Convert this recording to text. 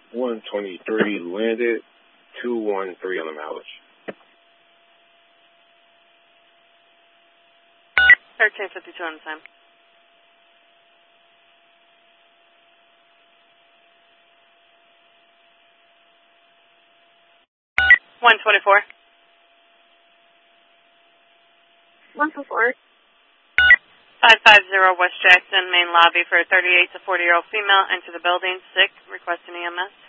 123 landed, 213 on the mileage. 1352 on the time. One 24. 124. 550 West Jackson, main lobby for a 38 to 40-year-old female. Enter the building, sick, requesting EMS.